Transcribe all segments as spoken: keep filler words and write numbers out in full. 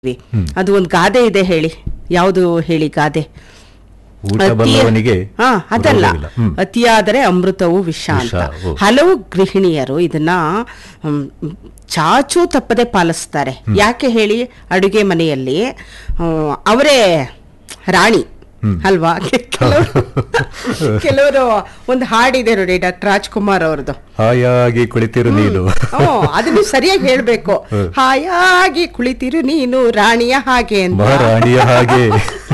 ಅದು ಒಂದು ಗಾದೆ ಇದೆ, ಹೇಳಿ ಯಾವುದು ಹೇಳಿ ಗಾದೆ? ಹಾ ಅದಲ್ಲ, ಅತಿಯಾದರೆ ಅಮೃತವು ವಿಷ ಅಂತ. ಹಲವು ಗೃಹಿಣಿಯರು ಇದನ್ನ ಹ್ಮ್, ಚಾಚೂ ತಪ್ಪದೆ ಪಾಲಿಸ್ತಾರೆ. ಯಾಕೆ ಹೇಳಿ? ಅಡುಗೆ ಮನೆಯಲ್ಲಿ ಅವರೇ ರಾಣಿ ಅಲ್ವಾ. ಕೆಲವರು ಕೆಲವರು ಒಂದು ಹಾಡಿದೆ ನೋಡಿ, ಡಾಕ್ಟರ್ ರಾಜ್ಕುಮಾರ್ ಅವ್ರದ್ದು, ಹಾಯಾಗಿ ಕುಳಿತಿರು ನೀನು. ಅದನ್ನು ಸರಿಯಾಗಿ ಹೇಳ್ಬೇಕು, ಹಾಯಾಗಿ ಕುಳಿತಿರು ನೀನು ರಾಣಿಯ ಹಾಗೆ ಅಂತ. ರಾಣಿಯ ಹಾಗೆ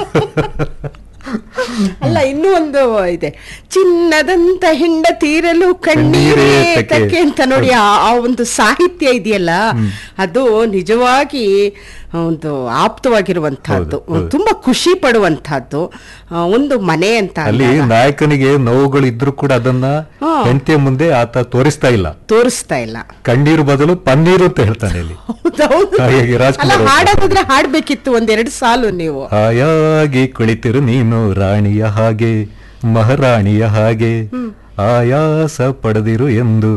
ಅಲ್ಲ, ಇನ್ನೂ ಒಂದು ಇದೆ, ಚಿನ್ನದಂತ ಹೆಂಡ ತೀರಲು ಕಣ್ಣೀರೇ ತಕ್ಕೆ ಅಂತ ನೋಡಿ. ಆ ಒಂದು ಸಾಹಿತ್ಯ ಇದೆಯಲ್ಲ, ಅದು ನಿಜವಾಗಿ ಒಂದು ಆಪ್ತವಾಗಿರುವಂತಹದ್ದು, ತುಂಬಾ ಖುಷಿ ಪಡುವಂತಹದ್ದು ಒಂದು ಮನೆ ಅಂತ. ಅಲ್ಲಿ ನಾಯಕನಿಗೆ ನೋವುಗಳು ಇದ್ರು ಕೂಡ ಅದನ್ನ ಹೆಂಡತಿಯ ಮುಂದೆ ಆತ ತೋರಿಸ್ತಾ ಇಲ್ಲ ತೋರಿಸ್ತಾ ಇಲ್ಲ ಕಣ್ಣೀರು ಬದಲು ಪನ್ನೀರು ಅಂತ ಹೇಳ್ತಾನೆ ಇಲ್ಲಿ. ಹಾಡೋದಾದ್ರೆ ಹಾಡ್ಬೇಕಿತ್ತು ಒಂದೆರಡು ಸಾಲು ನೀವು. ಹಾಯಾಗಿ ಕುಳಿತಿರು ನೀನು ರಾಣಿಯ ಹಾಗೆ ಮಹಾರಾಣಿಯ ಹಾಗೆ ಆಯಾಸ ಪಡೆದಿರು ಎಂದು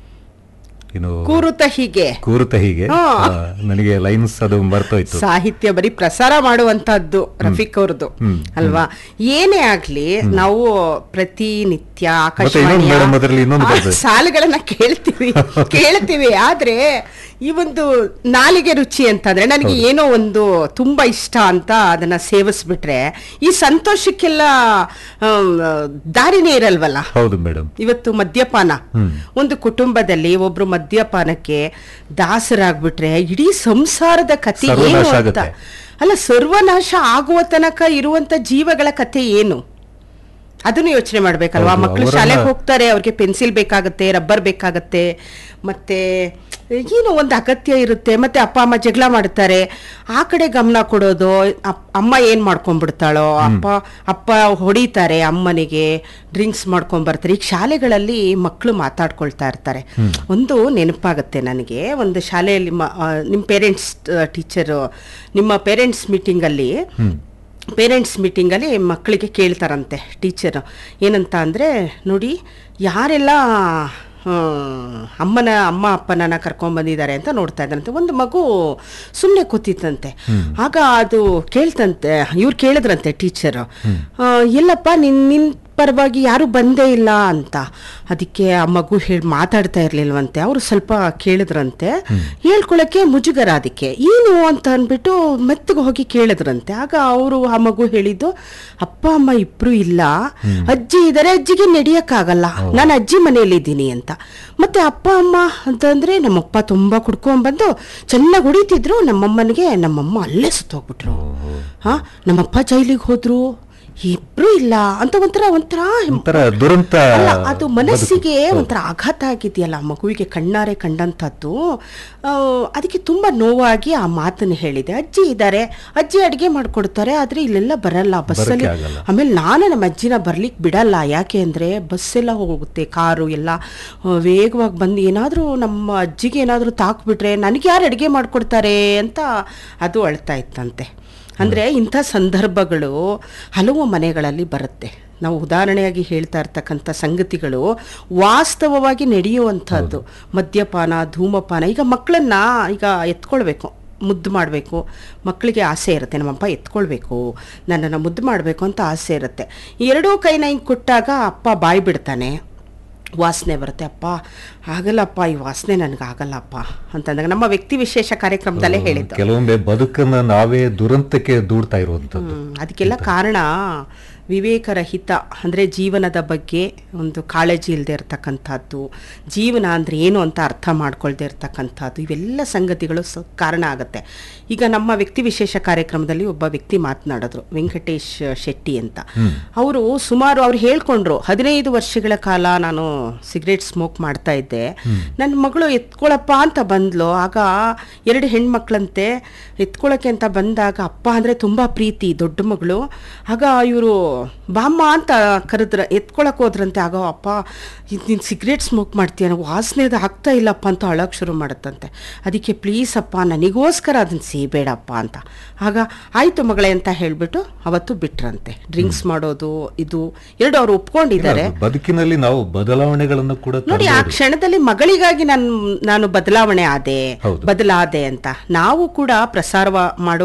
ಕೂರುತ ಹೀಗೆ ಕೂರುತ ಹೀಗೆ ನನಗೆ ಲೈನ್ಸ್ ಅದು ಮರ್ತೋಯ್ತು. ಸಾಹಿತ್ಯ ಬರೀ ಪ್ರಸಾರ ಮಾಡುವಂತಹದ್ದು ರಫೀಕ್ ಅವ್ರದ್ದು ಅಲ್ವಾ. ಏನೇ ಆಗ್ಲಿ, ನಾವು ಪ್ರತಿನಿತ್ಯ ಆಕಾಶವಾಣಿಯ ಸಾಲುಗಳನ್ನ ಕೇಳ್ತೀವಿ ಕೇಳ್ತೀವಿ ಆದ್ರೆ ಈ ಒಂದು ನಾಲಿಗೆ ರುಚಿ ಅಂತಂದ್ರೆ ನನಗೆ ಏನೋ ಒಂದು ತುಂಬಾ ಇಷ್ಟ ಅಂತ ಅದನ್ನ ಸೇವಿಸ್ಬಿಟ್ರೆ ಈ ಸಂತೋಷಕ್ಕೆಲ್ಲ ದಾರಿನೇ ಇರಲ್ವಲ್ಲ. ಹೌದು ಮೇಡಮ್. ಇವತ್ತು ಮದ್ಯಪಾನ, ಒಂದು ಕುಟುಂಬದಲ್ಲಿ ಒಬ್ರು ಮದ್ಯಪಾನಕ್ಕೆ ದಾಸರಾಗ್ಬಿಟ್ರೆ ಇಡೀ ಸಂಸಾರದ ಕಥೆ ಏನು ಅಂತ. ಅಲ್ಲ, ಸರ್ವನಾಶ ಆಗುವ ತನಕ ಇರುವಂತ ಜೀವಗಳ ಕಥೆ ಏನು ಅದನ್ನು ಯೋಚನೆ ಮಾಡ್ಬೇಕಲ್ವಾ. ಮಕ್ಕಳು ಶಾಲೆಗೆ ಹೋಗ್ತಾರೆ, ಅವ್ರಿಗೆ ಪೆನ್ಸಿಲ್ ಬೇಕಾಗತ್ತೆ, ರಬ್ಬರ್ ಬೇಕಾಗತ್ತೆ, ಮತ್ತೆ ಏನೋ ಒಂದು ಅಗತ್ಯ ಇರುತ್ತೆ. ಮತ್ತೆ ಅಪ್ಪ ಅಮ್ಮ ಜಗಳ ಮಾಡ್ತಾರೆ, ಆ ಕಡೆ ಗಮನ ಕೊಡೋದು. ಅಮ್ಮ ಏನ್ ಮಾಡ್ಕೊಂಡ್ಬಿಡ್ತಾಳೋ, ಅಪ್ಪ ಅಪ್ಪ ಹೊಡಿತಾರೆ ಅಮ್ಮನಿಗೆ, ಡ್ರಿಂಕ್ಸ್ ಮಾಡ್ಕೊಂಡ್ ಬರ್ತಾರೆ. ಈಗ ಶಾಲೆಗಳಲ್ಲಿ ಮಕ್ಕಳು ಮಾತಾಡ್ಕೊಳ್ತಾ ಇರ್ತಾರೆ. ಒಂದು ನೆನಪಾಗತ್ತೆ ನನಗೆ, ಒಂದು ಶಾಲೆಯಲ್ಲಿ ನಿಮ್ಮ ಪೇರೆಂಟ್ಸ್ ಟೀಚರು ನಿಮ್ಮ ಪೇರೆಂಟ್ಸ್ ಮೀಟಿಂಗಲ್ಲಿ ಪೇರೆಂಟ್ಸ್ ಮೀಟಿಂಗಲ್ಲಿ ಮಕ್ಕಳಿಗೆ ಕೇಳ್ತಾರಂತೆ ಟೀಚರ್, ಏನಂತ ಅಂದರೆ, ನೋಡಿ ಯಾರೆಲ್ಲ ಅಮ್ಮನ ಅಮ್ಮ ಅಪ್ಪನನ್ನ ಕರ್ಕೊಂಡ್ಬಂದಿದ್ದಾರೆ ಅಂತ ನೋಡ್ತಾ ಇದ್ರಂತೆ. ಒಂದು ಮಗು ಸುಮ್ಮನೆ ಕೂತಿತ್ತಂತೆ. ಆಗ ಅದು ಕೇಳ್ತಂತೆ, ಇವ್ರು ಕೇಳಿದ್ರಂತೆ ಟೀಚರು, ಎಲ್ಲಪ್ಪ ನಿನ್ ನಿನ್ ಪರವಾಗಿ ಯಾರು ಬಂದೇ ಇಲ್ಲ ಅಂತ. ಅದಕ್ಕೆ ಆ ಮಗು ಹೇಳಿ ಮಾತಾಡ್ತಾ ಇರ್ಲಿಲ್ವಂತೆ. ಅವರು ಸ್ವಲ್ಪ ಕೇಳಿದ್ರಂತೆ, ಹೇಳ್ಕೊಳಕ್ಕೆ ಮುಜುಗರ, ಅದಕ್ಕೆ ಏನು ಅಂತ ಅಂದ್ಬಿಟ್ಟು ಮೆತ್ತಗೆ ಹೋಗಿ ಕೇಳಿದ್ರಂತೆ. ಆಗ ಅವರು ಆ ಮಗು ಹೇಳಿದ್ದು, ಅಪ್ಪ ಅಮ್ಮ ಇಬ್ರು ಇಲ್ಲ, ಅಜ್ಜಿ ಇದ್ದಾರೆ, ಅಜ್ಜಿಗೆ ನಡೆಯಕ್ಕಾಗಲ್ಲ, ನಾನು ಅಜ್ಜಿ ಮನೆಯಲ್ಲಿದ್ದೀನಿ ಅಂತ. ಮತ್ತೆ ಅಪ್ಪ ಅಮ್ಮ ಅಂತಂದ್ರೆ, ನಮ್ಮಪ್ಪ ತುಂಬಾ ಕುಡ್ಕೊಂಡ್ಬಂದು ಚೆನ್ನಾಗಿ ಹೊಡಿತಿದ್ರು ನಮ್ಮಮ್ಮನಿಗೆ, ನಮ್ಮಮ್ಮ ಅಲ್ಲೇ ಸುತ್ತೋಗ್ಬಿಟ್ರು. ಹಾ, ನಮ್ಮಪ್ಪ ಜೈಲಿಗೆ ಹೋದ್ರು, ಇಬ್ರು ಇಲ್ಲ ಅಂತ ಒಂಥರ ಒಂಥರ ದುರಂತ. ಅದು ಮನಸ್ಸಿಗೆ ಒಂಥರ ಆಘಾತ ಆಗಿದೆಯಲ್ಲ, ಮಗುವಿಗೆ ಕಣ್ಣಾರೆ ಕಂಡಂಥದ್ದು. ಅದಕ್ಕೆ ತುಂಬಾ ನೋವಾಗಿ ಆ ಮಾತನ್ನು ಹೇಳಿದೆ. ಅಜ್ಜಿ ಇದ್ದಾರೆ, ಅಜ್ಜಿ ಅಡುಗೆ ಮಾಡ್ಕೊಡ್ತಾರೆ, ಆದ್ರೆ ಇಲ್ಲೆಲ್ಲ ಬರಲ್ಲ ಬಸ್ಸಲ್ಲಿ. ಆಮೇಲೆ ನಾನು ನಮ್ಮ ಅಜ್ಜಿನ ಬರ್ಲಿಕ್ಕೆ ಬಿಡಲ್ಲ, ಯಾಕೆ ಅಂದ್ರೆ ಬಸ್ಸೆಲ್ಲ ಹೋಗುತ್ತೆ, ಕಾರು ಎಲ್ಲ ವೇಗವಾಗಿ ಬಂದು ಏನಾದರೂ ನಮ್ಮ ಅಜ್ಜಿಗೆ ಏನಾದರೂ ತಾಕ್ಬಿಟ್ರೆ ನನಗೆ ಯಾರು ಅಡುಗೆ ಮಾಡ್ಕೊಡ್ತಾರೆ ಅಂತ ಅದು ಅಳ್ತಾ ಇತ್ತಂತೆ. ಅಂದರೆ ಇಂಥ ಸಂದರ್ಭಗಳು ಹಲವು ಮನೆಗಳಲ್ಲಿ ಬರುತ್ತೆ. ನಾವು ಉದಾಹರಣೆಯಾಗಿ ಹೇಳ್ತಾ ಇರ್ತಕ್ಕಂಥ ಸಂಗತಿಗಳು ವಾಸ್ತವವಾಗಿ ನಡೆಯುವಂಥದ್ದು. ಮದ್ಯಪಾನ, ಧೂಮಪಾನ. ಈಗ ಮಕ್ಕಳನ್ನ ಈಗ ಎತ್ಕೊಳ್ಬೇಕು, ಮುದ್ದು ಮಾಡಬೇಕು, ಮಕ್ಕಳಿಗೆ ಆಸೆ ಇರುತ್ತೆ, ನಮ್ಮಪ್ಪ ಎತ್ಕೊಳ್ಬೇಕು, ನನ್ನನ್ನು ಮುದ್ದು ಮಾಡಬೇಕು ಅಂತ ಆಸೆ ಇರುತ್ತೆ. ಎರಡೂ ಕೈನ ಹಿಂಗೆ ಕೊಟ್ಟಾಗ ಅಪ್ಪ ಬಾಯಿ ಬಿಡ್ತಾನೆ, ವಾಸನೆ ಬರುತ್ತೆ, ಅಪ್ಪ ಆಗಲ್ಲಪ್ಪ, ಈ ವಾಸನೆ ನನಗಾಗಲ್ಲಪ್ಪ ಅಂತಂದಾಗ ನಮ್ಮ ವ್ಯಕ್ತಿ ವಿಶೇಷ ಕಾರ್ಯಕ್ರಮದಲ್ಲೇ ಹೇಳಿದ್ದು. ಕೆಲವೊಮ್ಮೆ ಬದುಕನ್ನ ನಾವೇ ದುರಂತಕ್ಕೆ ದೂಡ್ತಾ ಇರುವಂಥದ್ದು. ಅದಕ್ಕೆಲ್ಲ ಕಾರಣ ವಿವೇಕರಹಿತ, ಅಂದರೆ ಜೀವನದ ಬಗ್ಗೆ ಒಂದು ಕಾಳಜಿ ಇಲ್ಲದೆ ಇರ್ತಕ್ಕಂಥದ್ದು, ಜೀವನ ಅಂದರೆ ಏನು ಅಂತ ಅರ್ಥ ಮಾಡ್ಕೊಳ್ದೆ ಇರ್ತಕ್ಕಂಥದ್ದು, ಇವೆಲ್ಲ ಸಂಗತಿಗಳು ಸ ಕಾರಣ ಆಗುತ್ತೆ. ಈಗ ನಮ್ಮ ವ್ಯಕ್ತಿ ವಿಶೇಷ ಕಾರ್ಯಕ್ರಮದಲ್ಲಿ ಒಬ್ಬ ವ್ಯಕ್ತಿ ಮಾತನಾಡಿದ್ರು, ವೆಂಕಟೇಶ್ ಶೆಟ್ಟಿ ಅಂತ. ಅವರು ಸುಮಾರು ಅವ್ರು ಹೇಳ್ಕೊಂಡ್ರು, ಹದಿನೈದು ವರ್ಷಗಳ ಕಾಲ ನಾನು ಸಿಗರೇಟ್ ಸ್ಮೋಕ್ ಮಾಡ್ತಾ ಇದ್ದೆ, ನನ್ನ ಮಗಳು ಎತ್ಕೊಳಪ್ಪ ಅಂತ ಬಂದ್ಲು. ಆಗ ಎರಡು ಹೆಣ್ಮಕ್ಳಂತೆ ಎತ್ಕೊಳಕ್ಕೆ ಅಂತ ಬಂದಾಗ ಅಪ್ಪ ಅಂದರೆ ತುಂಬ ಪ್ರೀತಿ, ದೊಡ್ಡ ಮಗಳು. ಆಗ ಇವರು ಬಾಮ್ಮ ಅಂತ ಕರೆದ್ರ, ಎತ್ಕೊಳಕ್ ಹೋದ್ರಂತೆ. ಆಗ ಅಪ್ಪ ನೀನು ಸಿಗರೇಟ್ ಸ್ಮೋಕ್ ಮಾಡ್ತೀಯ, ವಾಸನೆ ಅದು ಆಗ್ತಾ ಇಲ್ಲಪ್ಪ ಅಂತ ಅಳಕ್ಕೆ ಶುರು ಮಾಡುತ್ತಂತೆ. ಅದಕ್ಕೆ ಪ್ಲೀಸ್ ಅಪ್ಪ ನನಗೋಸ್ಕರ ಅದನ್ನು ಸೇಬೇಡಪ್ಪ ಅಂತ. ಆಗ ಆಯಿತು ಮಗಳೇ ಅಂತ ಹೇಳಿಬಿಟ್ಟು ಅವತ್ತು ಬಿಟ್ರಂತೆ. ಡ್ರಿಂಕ್ಸ್ ಮಾಡೋದು ಇದು ಎರಡು ಅವರು ಒಪ್ಕೊಂಡಿದ್ದಾರೆ. ಬದುಕಿನಲ್ಲಿ ನಾವು ಬದಲಾವಣೆಗಳನ್ನು ಕೂಡ ನೋಡಿ, ಆ ಕ್ಷಣದಲ್ಲಿ ಮಗಳಿಗಾಗಿ ನಾನು ನಾನು ಬದಲಾವಣೆ ಆದೆ, ಬದಲಾದೆ ಅಂತ ನಾವು ಕೂಡ ಪ್ರಸಾರ ಮಾಡೋ